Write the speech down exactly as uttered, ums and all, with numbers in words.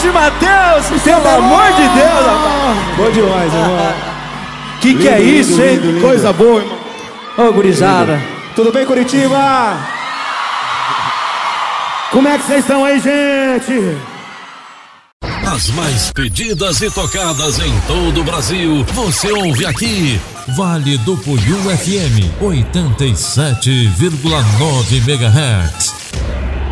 Matheus! Pelo amor de Deus, rapaz! Bom demais, irmão. Que que é isso, hein? Que coisa boa, irmão. Ô, gurizada. Tudo bem, Curitiba? Como é que vocês estão aí, gente? As mais pedidas e tocadas em todo o Brasil, você ouve aqui. Vale do Puiú F M, oitenta e sete vírgula nove megahertz.